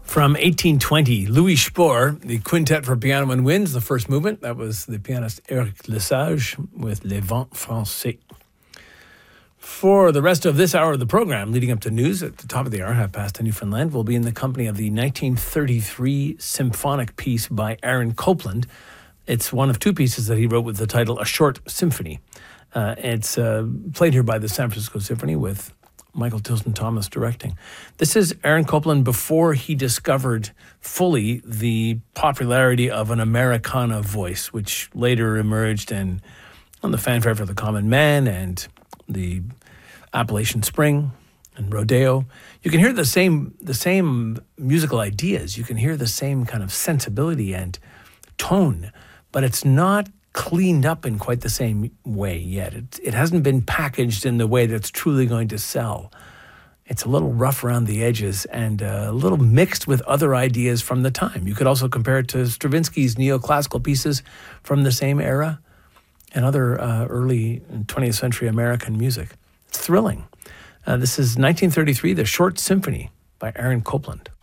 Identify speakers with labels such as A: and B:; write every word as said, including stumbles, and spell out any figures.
A: From eighteen twenty, Louis Spohr, the Quintet for Piano and Winds, the first movement. That was the pianist Eric Lesage with Les Vents Français. For the rest of this hour of the program, leading up to news at the top of the hour, half past in Newfoundland, we'll be in the company of the nineteen thirty-three symphonic piece by Aaron Copland. It's one of two pieces that he wrote with the title A Short Symphony. Uh, it's uh, played here by the San Francisco Symphony with Michael Tilson Thomas directing. This is Aaron Copland before he discovered fully the popularity of an Americana voice, which later emerged in, on the Fanfare for the Common Man and the Appalachian Spring and Rodeo. You can hear the same the same musical ideas. You can hear the same kind of sensibility and tone, but it's not cleaned up in quite the same way yet. It, it hasn't been packaged in the way that's truly going to sell. It's a little rough around the edges and a little mixed with other ideas from the time. You could also compare it to Stravinsky's neoclassical pieces from the same era and other uh, early twentieth century American music. It's thrilling. Uh, this is nineteen thirty-three, The Short Symphony by Aaron Copland.